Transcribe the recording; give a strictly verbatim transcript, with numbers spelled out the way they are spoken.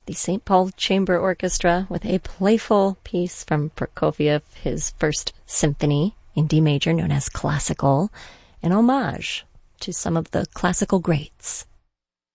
the Saint Paul Chamber Orchestra with a playful piece from Prokofiev, his first symphony in D major known as Classical, an homage to some of the classical greats.